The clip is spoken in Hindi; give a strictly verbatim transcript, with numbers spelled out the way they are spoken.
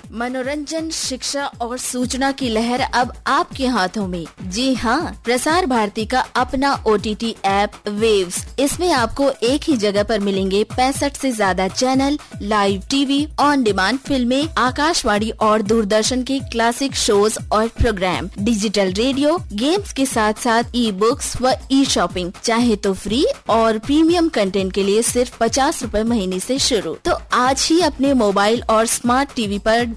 मनोरंजन, शिक्षा और सूचना की लहर अब आपके हाथों में। जी हाँ, प्रसार भारती का अपना O T T app waves. इसमें आपको एक ही जगह पर मिलेंगे पैंसठ से ज्यादा channel, live TV, on demand फिल्में, आकाशवाणी और दूरदर्शन के क्लासिक शोज और प्रोग्राम, डिजिटल रेडियो, गेम्स के साथ साथ ई बुक्स व ई शॉपिंग। चाहे तो फ्री और प्रीमियम कंटेंट के लिए सिर्फ पचास रूपए महीने से शुरू। तो आज ही अपने मोबाइल और स्मार्ट टीवी पर